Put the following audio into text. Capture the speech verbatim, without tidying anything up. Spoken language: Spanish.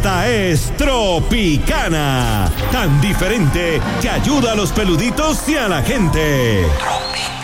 Esta es Tropicana, tan diferente que ayuda a los peluditos y a la gente. Tropicana.